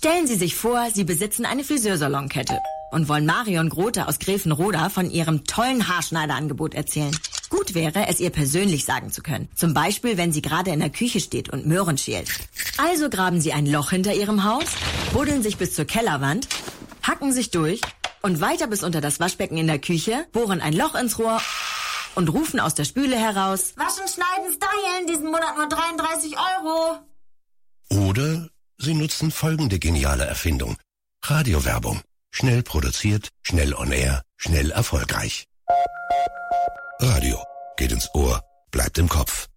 Stellen Sie sich vor, Sie besitzen eine Friseursalonkette und wollen Marion Grote aus Gräfenroda von ihrem tollen Haarschneiderangebot erzählen. Gut wäre, es ihr persönlich sagen zu können. Zum Beispiel, wenn sie gerade in der Küche steht und Möhren schält. Also graben Sie ein Loch hinter Ihrem Haus, buddeln sich bis zur Kellerwand, hacken sich durch und weiter bis unter das Waschbecken in der Küche, bohren ein Loch ins Rohr und rufen aus der Spüle heraus: Waschen, schneiden, stylen, diesen Monat nur 33 €. Oder Sie nutzen folgende geniale Erfindung. Radiowerbung. Schnell produziert, schnell on air, schnell erfolgreich. Radio geht ins Ohr, bleibt im Kopf.